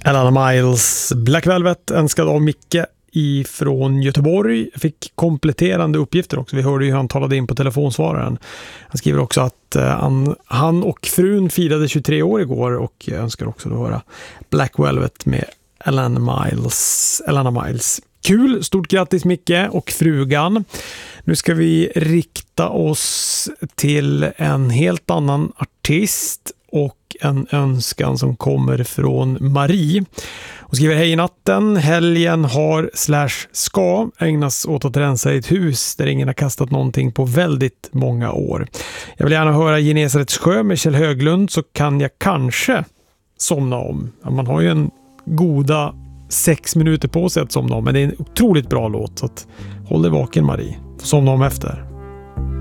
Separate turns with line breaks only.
Alana Miles, Black Velvet, önskad av Micke ifrån Göteborg. Fick kompletterande uppgifter också. Vi hörde ju hur han talade in på telefonsvararen. Han skriver också att han och frun firade 23 år igår och önskar också att höra Black Velvet med Alana Miles. Kul, stort grattis Micke och frugan. Nu ska vi rikta oss till en helt annan artist och en önskan som kommer från Marie. Hon skriver: hej natten, helgen ska ägnas åt att rensa ett hus där ingen har kastat någonting på väldigt många år. Jag vill gärna höra Genesarets sjö med Kjell Höglund, så kan jag kanske somna om. Man har ju en goda 6 minuter på sig att somna om, men det är en otroligt bra låt, så att håll dig vaken Marie. Får somna om efter.